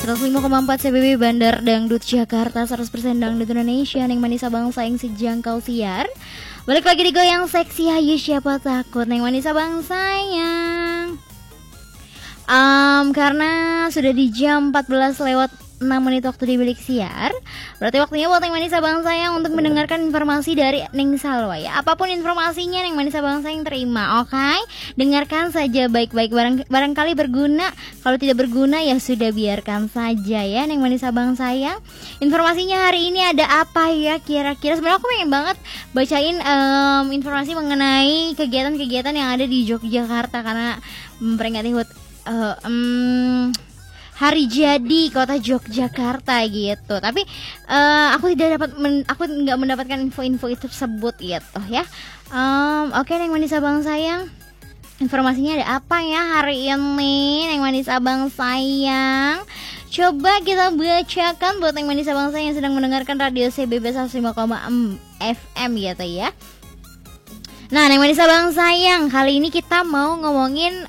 105,4 CBB Bandar Dangdut Jakarta, 100% Dangdut Indonesia, Neng Manis Abang Sayang sejangkau siar. Balik lagi di Goyang Seksi, hayu siapa takut Neng Manis Abang Sayang. Karena sudah di jam 14 lewat 6 menit waktu di bilik siar, berarti waktunya buat Neng Manis Abang Sayang untuk mendengarkan informasi dari Neng Salwa ya. Apapun informasinya Neng Manis Abang Sayang terima, oke? Dengarkan saja baik-baik, barangkali berguna. Kalau tidak berguna ya sudah, biarkan saja ya Neng Manis Abang Sayang. Informasinya hari ini ada apa ya kira-kira? Sebenarnya aku pengen banget bacain informasi mengenai kegiatan-kegiatan yang ada di Yogyakarta karena memperingati hari jadi kota Yogyakarta gitu. Tapi aku nggak mendapatkan info-info itu tersebut gitu ya. Oke Neng Manis Abang Sayang, informasinya ada apa ya hari ini Neng Manis Abang Sayang? Coba kita bacakan buat Neng Manis Abang Sayang yang sedang mendengarkan radio CBB 105,4 FM gitu ya. Nah Neng Manis Abang Sayang, kali ini kita mau ngomongin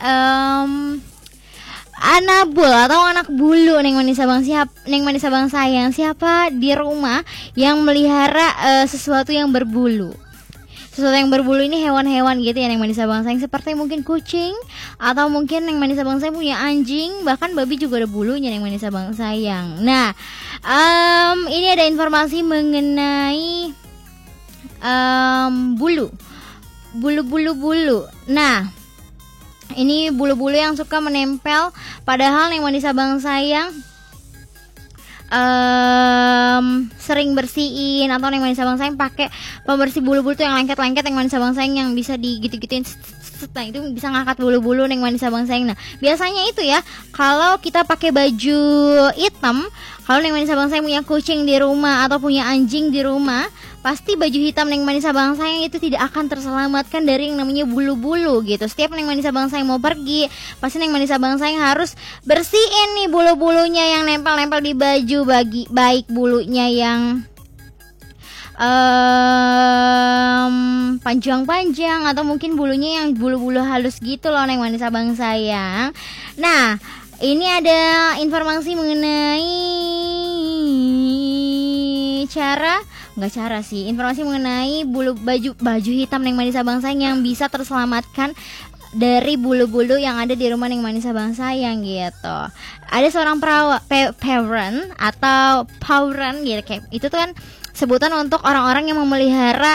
anabul atau anak bulu. Neng Manis Abang Sayang, siapa di rumah yang melihara sesuatu yang berbulu? Sesuatu yang berbulu ini hewan-hewan gitu ya Neng Manis Abang Sayang, seperti mungkin kucing, atau mungkin Neng Manis Abang Sayang punya anjing, bahkan babi juga ada bulunya Neng Manis Abang Sayang. Nah, ini ada informasi mengenai bulu. Nah, ini bulu-bulu yang suka menempel, padahal Neng Manis Abang Sayang sering bersihin, atau Neng Manis Abang Sayang pakai pembersih bulu-bulu tuh yang lengket-lengket Neng Manis Abang Sayang, yang bisa digitu-gituin. Nah itu bisa ngangkat bulu-bulu Neng Manis Abang Sayang. Nah biasanya itu ya, kalau kita pakai baju hitam, kalau Neng Manis Abang Sayang punya kucing di rumah atau punya anjing di rumah, pasti baju hitam Neng Manis Abang Sayang itu tidak akan terselamatkan dari yang namanya bulu-bulu gitu. Setiap Neng Manis Abang Sayang mau pergi, pasti Neng Manis Abang Sayang harus bersihin nih bulu-bulunya yang nempel-nempel di baju, baik bulunya yang panjang-panjang atau mungkin bulunya yang bulu-bulu halus gitu loh Neng Manis Abang Sayang. Nah ini ada informasi mengenai informasi mengenai baju hitam Neng Manis Abang Sayang yang bisa terselamatkan dari bulu-bulu yang ada di rumah Neng Manis Abang Sayang gitu. Ada seorang parent atau pauran gitu, kayak itu tuh kan sebutan untuk orang-orang yang memelihara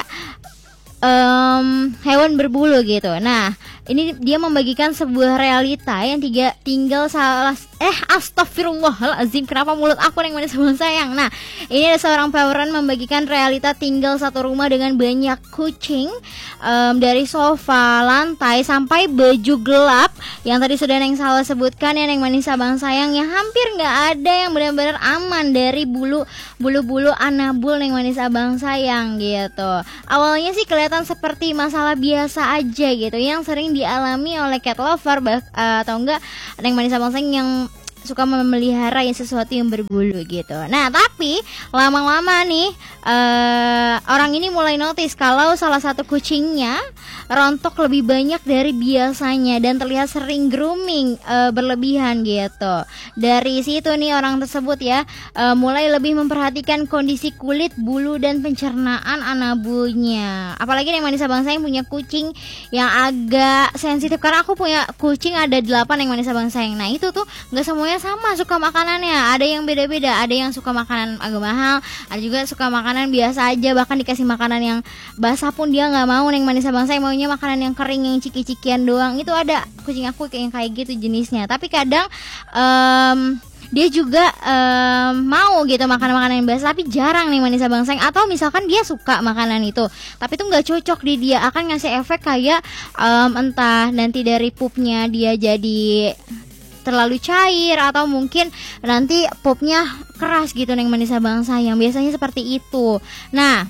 hewan berbulu gitu. Nah ini dia membagikan sebuah realita yang tinggal astagfirullahalazim, kenapa mulut aku Neng Manis Abang Sayang. Nah ini ada seorang pauran membagikan realita tinggal satu rumah dengan banyak kucing, dari sofa, lantai, sampai baju gelap yang tadi sudah Neng Salwa sebutkan ya Neng Manis Abang Sayang, yang hampir nggak ada yang benar-benar aman dari bulu-bulu anabul Neng Manis Abang Sayang gitu. Awalnya sih kelihatan seperti masalah biasa aja gitu, yang sering dialami oleh cat lover atau enggak Neng Manis Abang Sayang yang suka memelihara yang sesuatu yang berbulu gitu. Nah tapi lama-lama nih orang ini mulai notice kalau salah satu kucingnya rontok lebih banyak dari biasanya dan terlihat sering grooming berlebihan gitu. Dari situ nih orang tersebut ya mulai lebih memperhatikan kondisi kulit, bulu, dan pencernaan anabulnya. Apalagi Neng Manis Abang Sayang punya kucing yang agak sensitif, karena aku punya kucing ada 8 Neng Manis Abang Sayang. Nah itu tuh nggak semuanya sama suka makanannya, ada yang beda-beda, ada yang suka makanan agak mahal, ada juga suka makanan biasa aja, bahkan dikasih makanan yang basah pun dia nggak mau. Neng Manis Abang Sayang maunya makanan yang kering, yang ciki-cikian doang. Itu ada kucing aku kayak gitu jenisnya. Tapi kadang dia juga mau gitu makanan-makanan yang basah, tapi jarang Neng Manis Abang Sayang. Atau misalkan dia suka makanan itu tapi itu nggak cocok di dia, akan ngasih efek kayak entah nanti dari pupnya dia jadi terlalu cair, atau mungkin nanti popnya keras gitu Neng Manis Abang Sayang. Biasanya seperti itu. Nah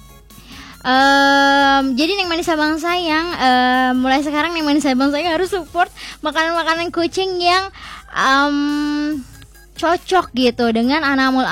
jadi Neng Manis Abang Sayang mulai sekarang Neng Manis Abang Sayang harus support makanan-makanan kucing yang cocok gitu dengan anabul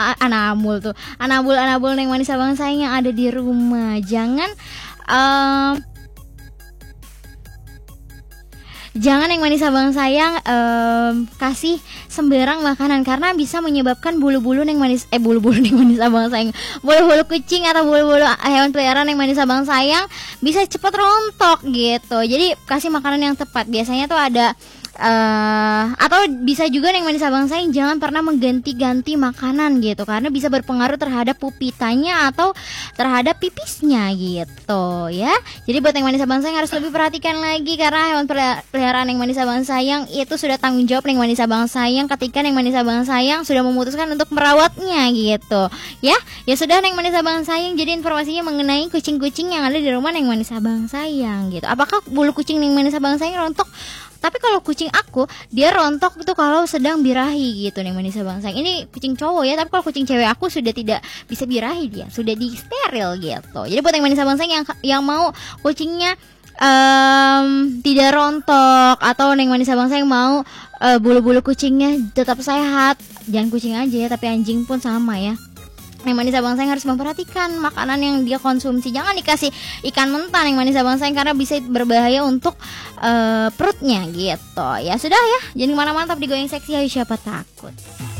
Neng Manis Abang Sayang yang ada di rumah. jangan yang manis abang sayang kasih sembarang makanan karena bisa menyebabkan bulu-bulu yang manis bulu-bulu yang manis abang sayang, bulu-bulu kucing atau bulu-bulu hewan peliharaan yang manis abang sayang bisa cepat rontok gitu. Jadi kasih makanan yang tepat. Biasanya tuh ada atau bisa juga yang manis abang sayang jangan pernah mengganti-ganti makanan gitu karena bisa berpengaruh terhadap pupitanya atau terhadap pipisnya gitu ya. Jadi buat yang manis abang sayang harus lebih perhatikan lagi karena hewan peliharaan yang manis abang sayang itu sudah tanggung jawab yang manis abang sayang ketika yang manis abang sayang sudah memutuskan untuk merawatnya gitu ya. Ya sudah yang manis abang sayang, jadi informasinya mengenai kucing-kucing yang ada di rumah yang manis abang sayang gitu. Apakah bulu kucing yang manis abang sayang rontok? Tapi kalau kucing aku dia rontok itu kalau sedang birahi gitu nih manis abang sayang. Ini kucing cowok ya, tapi kalau kucing cewek aku sudah tidak bisa birahi, dia sudah di steril gitu. Jadi buat yang manis abang sayang yang mau kucingnya tidak rontok atau yang manis abang sayang mau bulu-bulu kucingnya tetap sehat, jangan kucing aja ya, tapi anjing pun sama ya. Yang manis abang sayang harus memperhatikan makanan yang dia konsumsi. Jangan dikasih ikan mentah yang manis abang sayang karena bisa berbahaya untuk perutnya gitu. Ya sudah ya, jadi mana mantap digoyang seksi, ayo siapa takut.